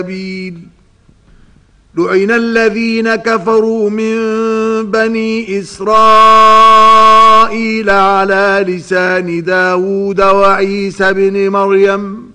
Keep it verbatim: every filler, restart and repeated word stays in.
لعن الذين كفروا من بني إسرائيل على لسان داود وعيسى بن مريم